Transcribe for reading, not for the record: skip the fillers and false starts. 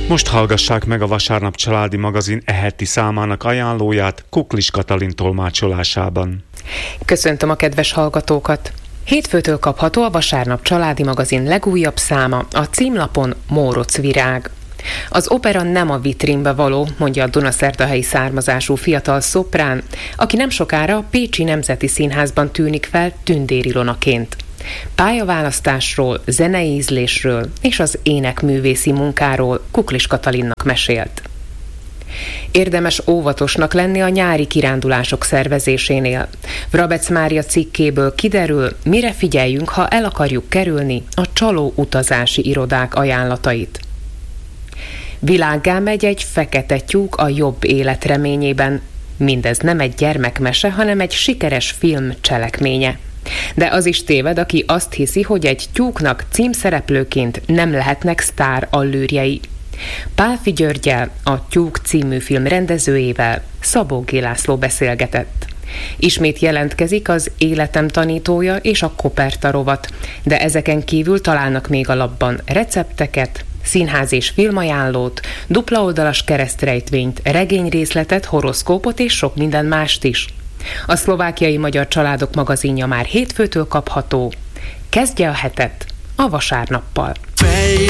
Most hallgassák meg a Vasárnap családi magazin heti számának ajánlóját Kuklis Katalin tolmácsolásában. Köszöntöm a kedves hallgatókat! Hétfőtől kapható a Vasárnap családi magazin legújabb száma, a címlapon Mórocz virág. Az opera nem a vitrínbe való, mondja a dunaszerdahelyi származású fiatal szoprán, aki nem sokára a Pécsi Nemzeti Színházban tűnik fel Tündér Ilonaként. Pályaválasztásról, zenei ízlésről és az énekművészi munkáról Kuklis Katalinnak mesélt. Érdemes óvatosnak lenni a nyári kirándulások szervezésénél. Vrabec Mária cikkéből kiderül, mire figyeljünk, ha el akarjuk kerülni a csaló utazási irodák ajánlatait. Világgá megy egy fekete tyúk a jobb élet reményében. Mindez nem egy gyermekmese, hanem egy sikeres film cselekménye. De az is téved, aki azt hiszi, hogy egy tyúknak címszereplőként nem lehetnek sztár allőrjei. Pálffy Györggyel, a Tyúk című film rendezőjével Szabó G. László beszélgetett. Ismét jelentkezik az Életem tanítója és a Koperta rovat, de ezeken kívül találnak még a lapban recepteket, színház és filmajánlót, dupla oldalas keresztrejtvényt, regényrészletet, horoszkópot és sok minden mást is. A Szlovákiai Magyar Családok magazinja már hétfőtől kapható. Kezdje a hetet a Vasárnappal.